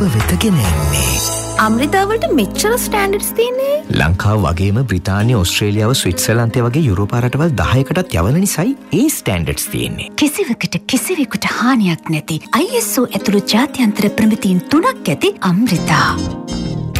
වෙතගෙන එන්නේ. අමෘතාවලට මෙච්චර ස්ටෑන්ඩඩ්ස් තියෙන්නේ. ලංකාව වගේම බ්‍රිතාන්‍ය, ඕස්ට්‍රේලියාව, ස්විට්සර්ලන්තය වගේ යුරෝපා රටවල් 10කටත් යවන නිසායි ඒ ස්ටෑන්ඩඩ්ස් තියෙන්නේ. කිසිවකට කිසිවෙකුට හානියක් නැති ISO ඇතුළු ජාත්‍යන්තර ප්‍රමිතීන් 3ක් ඇති අමෘතා.